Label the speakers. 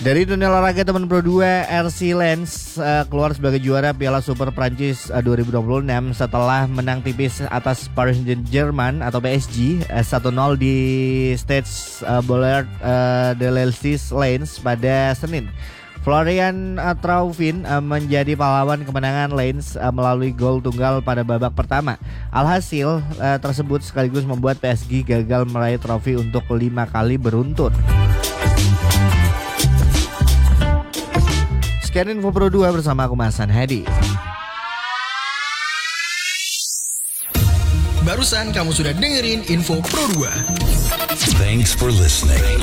Speaker 1: Dari dunia olahraga, teman Pro 2 RC Lens keluar sebagai juara Piala Super Prancis 2026 setelah menang tipis atas Paris Saint-Germain atau PSG 1-0 di Stade Bollaert de l'Alsace Lens pada Senin. Florian Thauvin menjadi pahlawan kemenangan Lens melalui gol tunggal pada babak pertama. Alhasil tersebut sekaligus membuat PSG gagal meraih trofi untuk 5 kali beruntun. Sekian info Pro 2 bersama aku Hasan Hadi.
Speaker 2: Barusan kamu sudah dengerin info Pro 2.
Speaker 3: Thanks for listening.